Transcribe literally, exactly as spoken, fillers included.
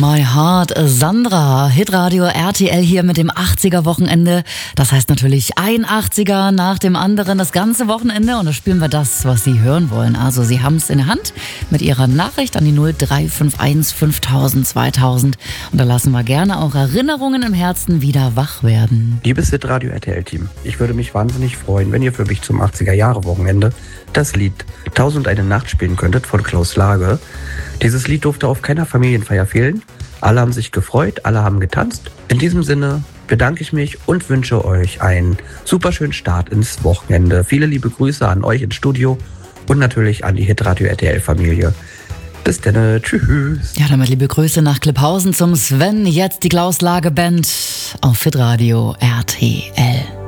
My Heart, Sandra, Hitradio R T L hier mit dem achtziger-Wochenende. Das heißt natürlich ein achtziger nach dem anderen das ganze Wochenende. Und da spielen wir das, was Sie hören wollen. Also Sie haben es in der Hand mit Ihrer Nachricht an die null drei fünf eins fünftausend zweitausend. Und da lassen wir gerne auch Erinnerungen im Herzen wieder wach werden. Liebes Hitradio R T L-Team, ich würde mich wahnsinnig freuen, wenn ihr für mich zum achtziger-Jahre-Wochenende das Lied Tausend eine Nacht spielen könntet von Klaus Lage. Dieses Lied durfte auf keiner Familienfeier fehlen. Alle haben sich gefreut, alle haben getanzt. In diesem Sinne bedanke ich mich und wünsche euch einen super schönen Start ins Wochenende. Viele liebe Grüße an euch ins Studio und natürlich an die Hitradio R T L-Familie. Bis dann, tschüss. Ja, damit liebe Grüße nach Klipphausen zum Sven. Jetzt die Klaus Lage Band auf Hitradio R T L.